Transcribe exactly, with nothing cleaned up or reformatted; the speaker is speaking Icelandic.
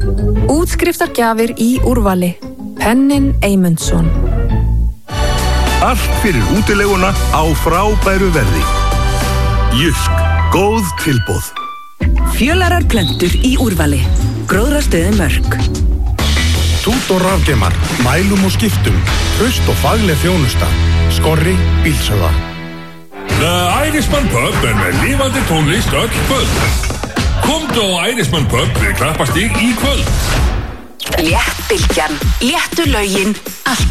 Útskriftargjafir í úrvali. Pennin Eymundsson. Allt fyrir útileguna á frábæru verði. Jysk, góð tilboð. Fjölarar plöntur í úrvali. Gróðrastöðin Mörk. Tútor rafgeimar, mælum og skiptum. Traust og fagleg þjónusta. Skorri bílsöða. The Irishman Pub er með lifandi tónlist öll kvöld. Komdu á Irishman Pub við Klappastíg í kvöld. Létt bylgjan, léttu lögin, allt